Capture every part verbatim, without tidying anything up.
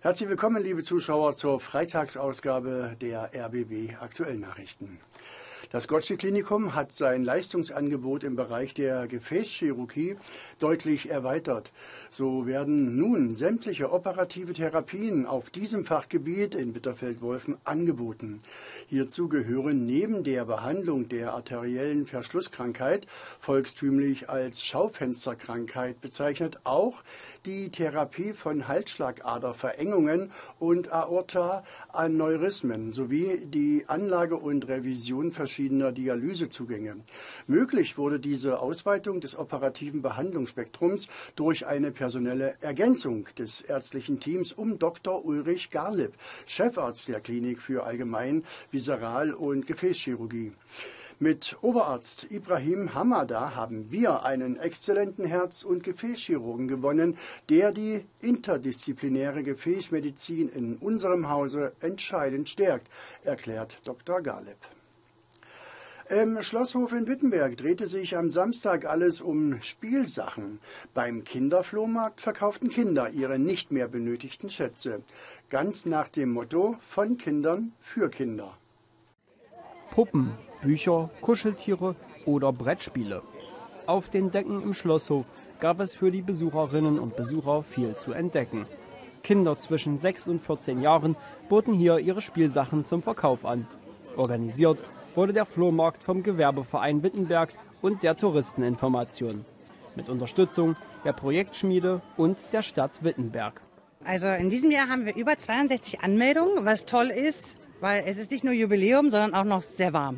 Herzlich willkommen, liebe Zuschauer, zur Freitagsausgabe der R B W Aktuell Nachrichten. Das Gottsched Klinikum hat sein Leistungsangebot im Bereich der Gefäßchirurgie deutlich erweitert. So werden nun sämtliche operative Therapien auf diesem Fachgebiet in Bitterfeld-Wolfen angeboten. Hierzu gehören neben der Behandlung der arteriellen Verschlusskrankheit, volkstümlich als Schaufensterkrankheit bezeichnet, auch die Therapie von Halsschlagaderverengungen und Aorta-Aneurysmen sowie die Anlage und Revision verschiedener Dialysezugänge. Möglich wurde diese Ausweitung des operativen Behandlungsspektrums durch eine personelle Ergänzung des ärztlichen Teams um Doktor Ulrich Garlipp, Chefarzt der Klinik für Allgemein-, Viseral- und Gefäßchirurgie. Mit Oberarzt Ibrahim Hamada haben wir einen exzellenten Herz- und Gefäßchirurgen gewonnen, der die interdisziplinäre Gefäßmedizin in unserem Hause entscheidend stärkt, erklärt Doktor Garlipp. Im Schlosshof in Wittenberg drehte sich am Samstag alles um Spielsachen. Beim Kinderflohmarkt verkauften Kinder ihre nicht mehr benötigten Schätze. Ganz nach dem Motto: von Kindern für Kinder. Puppen, Bücher, Kuscheltiere oder Brettspiele. Auf den Decken im Schlosshof gab es für die Besucherinnen und Besucher viel zu entdecken. Kinder zwischen sechs und vierzehn Jahren boten hier ihre Spielsachen zum Verkauf an. Organisiert wurde der Flohmarkt vom Gewerbeverein Wittenberg und der Touristeninformation. Mit Unterstützung der Projektschmiede und der Stadt Wittenberg. Also in diesem Jahr haben wir über zweiundsechzig Anmeldungen, was toll ist, weil es ist nicht nur Jubiläum, sondern auch noch sehr warm.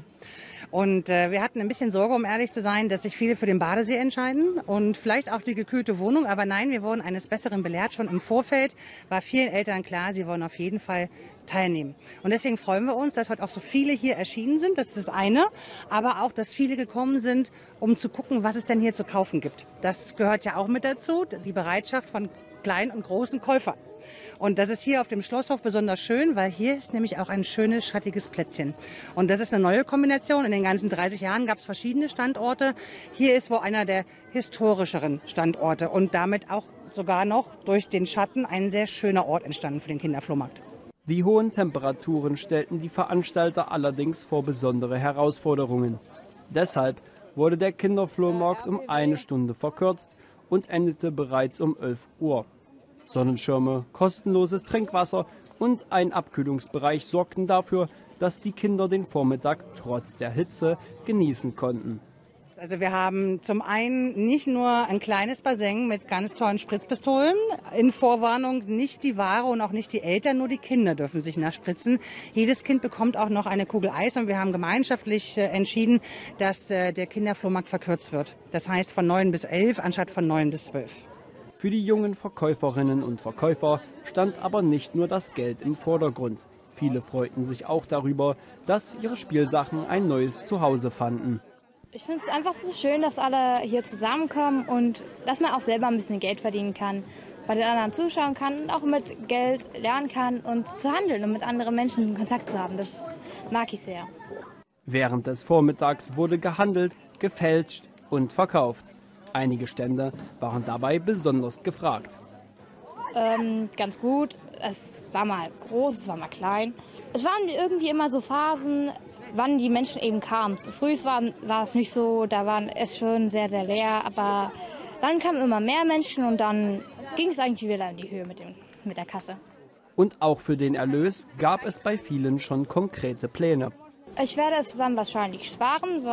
Und äh, wir hatten ein bisschen Sorge, um ehrlich zu sein, dass sich viele für den Badesee entscheiden und vielleicht auch die gekühlte Wohnung. Aber nein, wir wurden eines Besseren belehrt. Schon im Vorfeld war vielen Eltern klar, sie wollen auf jeden Fall teilnehmen. Und deswegen freuen wir uns, dass heute auch so viele hier erschienen sind. Das ist das eine. Aber auch, dass viele gekommen sind, um zu gucken, was es denn hier zu kaufen gibt. Das gehört ja auch mit dazu, die Bereitschaft von kleinen und großen Käufern. Und das ist hier auf dem Schlosshof besonders schön, weil hier ist nämlich auch ein schönes, schattiges Plätzchen. Und das ist eine neue Kombination. In den ganzen dreißig Jahren gab es verschiedene Standorte. Hier ist wohl einer der historischeren Standorte und damit auch sogar noch durch den Schatten ein sehr schöner Ort entstanden für den Kinderflohmarkt. Die hohen Temperaturen stellten die Veranstalter allerdings vor besondere Herausforderungen. Deshalb wurde der Kinderflohmarkt um eine Stunde verkürzt und endete bereits um elf Uhr. Sonnenschirme, kostenloses Trinkwasser und ein Abkühlungsbereich sorgten dafür, dass die Kinder den Vormittag trotz der Hitze genießen konnten. Also wir haben zum einen nicht nur ein kleines Bassin mit ganz tollen Spritzpistolen. In Vorwarnung nicht die Ware und auch nicht die Eltern, nur die Kinder dürfen sich nachspritzen. Jedes Kind bekommt auch noch eine Kugel Eis und wir haben gemeinschaftlich entschieden, dass der Kinderflohmarkt verkürzt wird. Das heißt von neun bis elf anstatt von neun bis zwölf. Für die jungen Verkäuferinnen und Verkäufer stand aber nicht nur das Geld im Vordergrund. Viele freuten sich auch darüber, dass ihre Spielsachen ein neues Zuhause fanden. Ich finde es einfach so schön, dass alle hier zusammenkommen und dass man auch selber ein bisschen Geld verdienen kann, bei den anderen zuschauen kann und auch mit Geld lernen kann und zu handeln und mit anderen Menschen Kontakt zu haben. Das mag ich sehr. Während des Vormittags wurde gehandelt, gefälscht und verkauft. Einige Stände waren dabei besonders gefragt. Ähm, ganz gut. Es war mal groß, es war mal klein. Es waren irgendwie immer so Phasen, wann die Menschen eben kamen. Zu früh war, war es nicht so, da war es schon sehr, sehr leer. Aber dann kamen immer mehr Menschen und dann ging es eigentlich wieder in die Höhe mit, dem, mit der Kasse. Und auch für den Erlös gab es bei vielen schon konkrete Pläne. Ich werde es dann wahrscheinlich sparen,